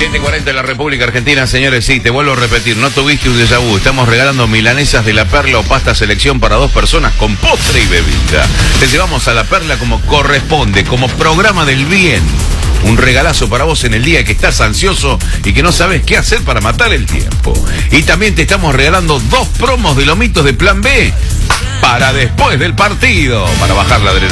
20:40 en la República Argentina, señores. Sí, te vuelvo a repetir, no tuviste un déjà vu. Estamos regalando milanesas de La Perla o pasta selección para 2 personas con postre y bebida. Te llevamos a La Perla como corresponde, como programa del bien. Un regalazo para vos en el día que estás ansioso y que no sabes qué hacer para matar el tiempo. Y también te estamos regalando 2 promos de lomitos de Plan B para después del partido, para bajar la adrenalina.